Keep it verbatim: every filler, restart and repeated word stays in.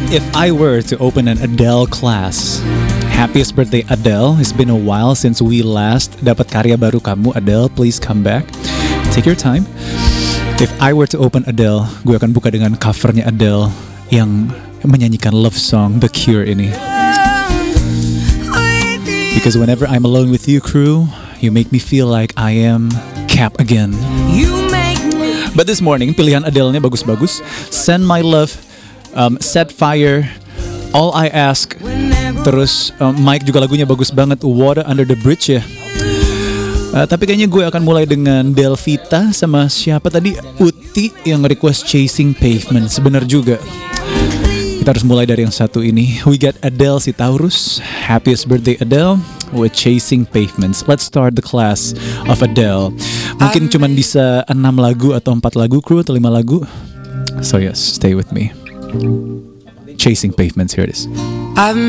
If I were to open an Adele class. Happiest birthday Adele. It's been a while since we last dapat karya baru kamu Adele. Please come back. Take your time. If I were to open Adele, gue akan buka dengan covernya Adele yang menyanyikan love song The Cure ini. Because whenever I'm alone with you, crew, you make me feel like I am Cap again. But this morning, pilihan Adele-nya bagus-bagus. Send My Love, um, Set Fire, All I Ask. Terus um, Mike juga lagunya bagus banget, Water Under the Bridge ya. Uh, tapi kayaknya gue akan mulai dengan Delvita sama siapa tadi, Uti yang request Chasing Pavement. Sebenar juga. Kita harus mulai dari yang satu ini. We got Adele si Taurus. Happiest birthday Adele with Chasing Pavements. Let's start the class of Adele. Mungkin cuman bisa enam lagu atau empat lagu crew atau lima lagu. So yes, stay with me. Chasing Pavements, here it is.